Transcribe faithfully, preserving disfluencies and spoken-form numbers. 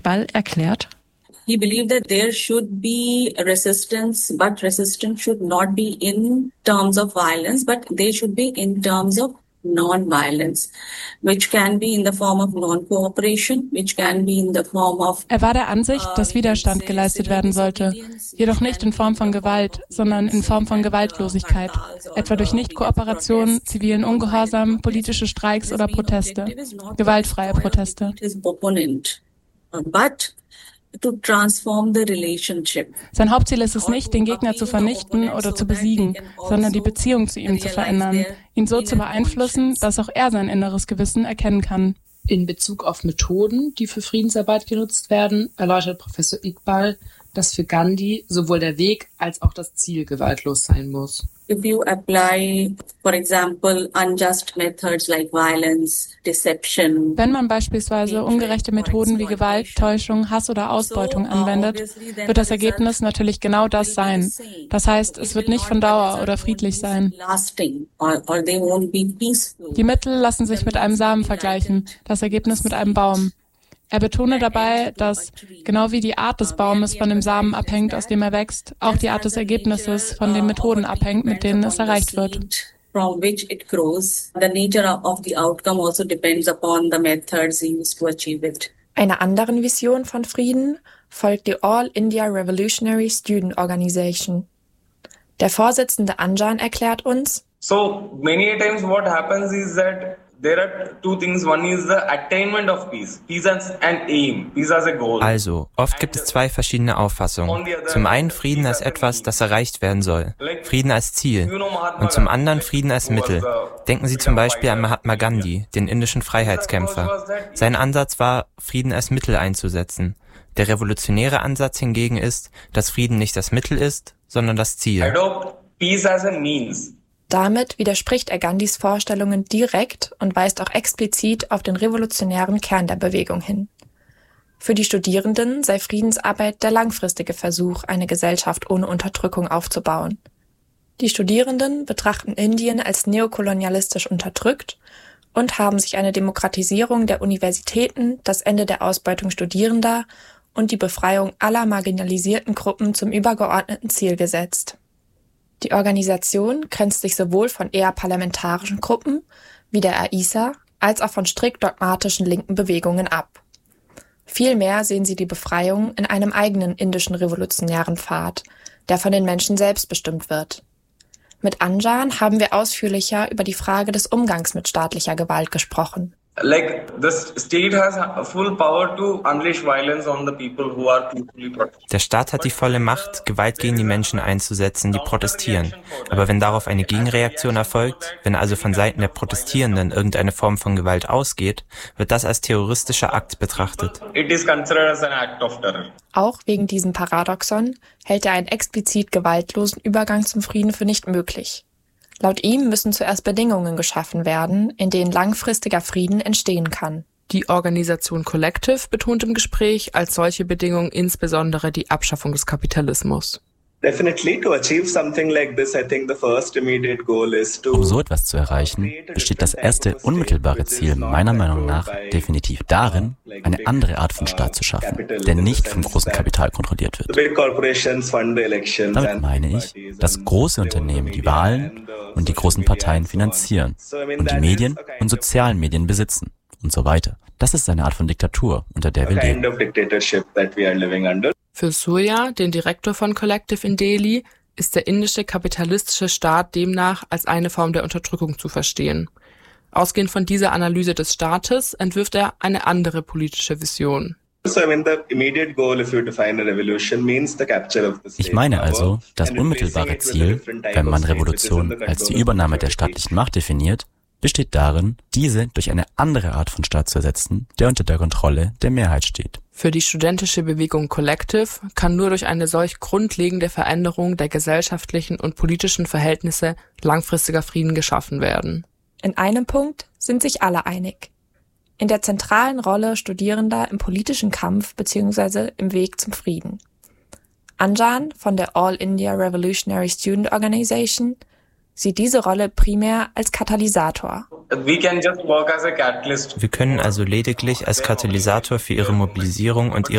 Iqbal erklärt: He believed that there should be resistance, but resistance should not be in terms of violence, but they should be in terms of non-violence, which can be in the form of non-cooperation, which can be in the form of... Er war der Ansicht, dass Widerstand geleistet werden sollte, jedoch nicht in Form von Gewalt, sondern in Form von Gewaltlosigkeit, etwa durch Nichtkooperation, zivilen Ungehorsam, politische Streiks oder Proteste, gewaltfreie Proteste. But to transform the relationship. Sein Hauptziel ist es nicht, den Gegner zu vernichten oder zu besiegen, sondern die Beziehung zu ihm zu verändern, ihn so zu beeinflussen, dass auch er sein inneres Gewissen erkennen kann. In Bezug auf Methoden, die für Friedensarbeit genutzt werden, erläutert Professor Iqbal, dass für Gandhi sowohl der Weg als auch das Ziel gewaltlos sein muss. If you apply, for example, unjust methods like violence, deception. Wenn man beispielsweise ungerechte Methoden wie Gewalt, Täuschung, Hass oder Ausbeutung anwendet, wird das Ergebnis natürlich genau das sein. Das heißt, es wird nicht von Dauer oder friedlich sein. Die Mittel lassen sich mit einem Samen vergleichen, das Ergebnis mit einem Baum. Er betone dabei, dass, genau wie die Art des Baumes von dem Samen abhängt, aus dem er wächst, auch die Art des Ergebnisses von den Methoden abhängt, mit denen es erreicht wird. Einer anderen Vision von Frieden folgt die All India Revolutionary Student Organization. Der Vorsitzende Anjan erklärt uns: So many times what happens is that there are two things. One is the attainment of peace. Peace as an aim. Peace as a goal. Also, oft gibt es zwei verschiedene Auffassungen. Zum einen Frieden als etwas, das erreicht werden soll. Frieden als Ziel. Und zum anderen Frieden als Mittel. Denken Sie zum Beispiel an Mahatma Gandhi, den indischen Freiheitskämpfer. Sein Ansatz war, Frieden als Mittel einzusetzen. Der revolutionäre Ansatz hingegen ist, dass Frieden nicht das Mittel ist, sondern das Ziel. Adopt peace as a means. Damit widerspricht er Gandhis Vorstellungen direkt und weist auch explizit auf den revolutionären Kern der Bewegung hin. Für die Studierenden sei Friedensarbeit der langfristige Versuch, eine Gesellschaft ohne Unterdrückung aufzubauen. Die Studierenden betrachten Indien als neokolonialistisch unterdrückt und haben sich eine Demokratisierung der Universitäten, das Ende der Ausbeutung Studierender und die Befreiung aller marginalisierten Gruppen zum übergeordneten Ziel gesetzt. Die Organisation grenzt sich sowohl von eher parlamentarischen Gruppen wie der A I S A als auch von strikt dogmatischen linken Bewegungen ab. Vielmehr sehen sie die Befreiung in einem eigenen indischen revolutionären Pfad, der von den Menschen selbst bestimmt wird. Mit Anjan haben wir ausführlicher über die Frage des Umgangs mit staatlicher Gewalt gesprochen. Like the state has full power to unleash violence on the people who are peacefully protesting. Der Staat hat die volle Macht, Gewalt gegen die Menschen einzusetzen, die protestieren. Aber wenn darauf eine Gegenreaktion erfolgt, wenn also von Seiten der Protestierenden irgendeine Form von Gewalt ausgeht, wird das als terroristischer Akt betrachtet. It is considered as an act of terror. Auch wegen diesem Paradoxon hält er einen explizit gewaltlosen Übergang zum Frieden für nicht möglich. Laut ihm müssen zuerst Bedingungen geschaffen werden, in denen langfristiger Frieden entstehen kann. Die Organisation Collective betont im Gespräch als solche Bedingung insbesondere die Abschaffung des Kapitalismus. Um so etwas zu erreichen, besteht das erste unmittelbare Ziel meiner Meinung nach definitiv darin, eine andere Art von Staat zu schaffen, der nicht vom großen Kapital kontrolliert wird. Damit meine ich, dass große Unternehmen die Wahlen und die großen Parteien finanzieren und die Medien und sozialen Medien besitzen und so weiter. Das ist eine Art von Diktatur, unter der wir leben. Für Surya, den Direktor von Collective in Delhi, ist der indische kapitalistische Staat demnach als eine Form der Unterdrückung zu verstehen. Ausgehend von dieser Analyse des Staates entwirft er eine andere politische Vision. Ich meine also, das unmittelbare Ziel, wenn man Revolution als die Übernahme der staatlichen Macht definiert, besteht darin, diese durch eine andere Art von Staat zu ersetzen, der unter der Kontrolle der Mehrheit steht. Für die studentische Bewegung Collective kann nur durch eine solch grundlegende Veränderung der gesellschaftlichen und politischen Verhältnisse langfristiger Frieden geschaffen werden. In einem Punkt sind sich alle einig. In der zentralen Rolle Studierender im politischen Kampf bzw. im Weg zum Frieden. Anjan von der All India Revolutionary Student Organization sieht diese Rolle primär als Katalysator. Wir können also lediglich als Katalysator für ihre Mobilisierung und ihre